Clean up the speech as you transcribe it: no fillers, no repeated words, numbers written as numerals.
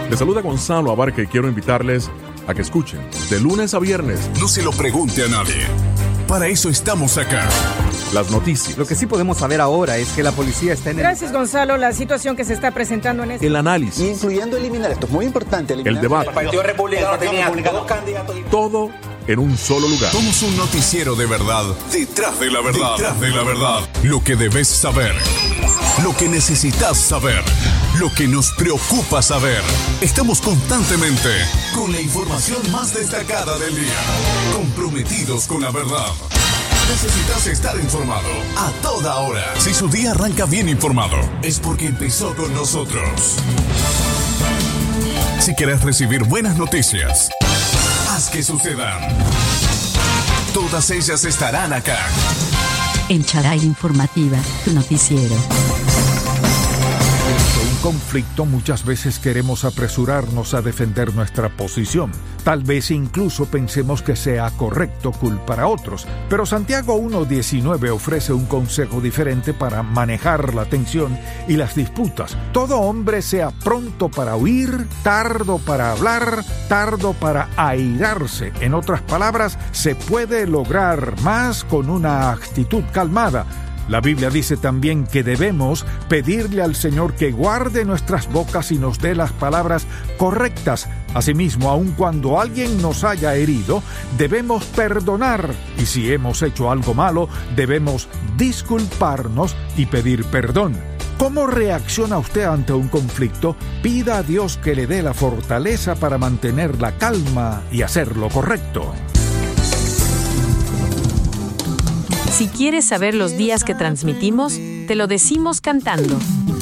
Les saluda Gonzalo Abarca y quiero invitarles a que escuchen de lunes a viernes. No se lo pregunte a nadie. Para eso estamos acá. Las noticias. Lo que sí podemos saber ahora es que la policía está en el... Gracias, Gonzalo. La situación que se está presentando en este... El análisis. Incluyendo eliminar, esto es muy importante. El debate. El Partido Republicano tenía dos candidatos. Todo en un solo lugar. Somos un noticiero de verdad. Detrás de la verdad. Detrás de la verdad. Lo que debes saber. Lo que necesitas saber. Lo que nos preocupa saber. Estamos constantemente con la información más destacada del día. Comprometidos con la verdad. Necesitas estar informado a toda hora. Si su día arranca bien informado, es porque empezó con nosotros. Si quieres recibir buenas noticias, haz que sucedan. Todas ellas estarán acá. En Charay Informativa, tu noticiero. Un conflicto, muchas veces queremos apresurarnos a defender nuestra posición. Tal vez incluso pensemos que sea correcto culpar a otros. Pero Santiago 1:19 ofrece un consejo diferente para manejar la tensión y las disputas. Todo hombre sea pronto para oír, tardo para hablar, tardo para airarse. En otras palabras, se puede lograr más con una actitud calmada. La Biblia dice también que debemos pedirle al Señor que guarde nuestras bocas y nos dé las palabras correctas. Asimismo, aun cuando alguien nos haya herido, debemos perdonar. Y si hemos hecho algo malo, debemos disculparnos y pedir perdón. ¿Cómo reacciona usted ante un conflicto? Pida a Dios que le dé la fortaleza para mantener la calma y hacer lo correcto. Si quieres saber los días que transmitimos, te lo decimos cantando.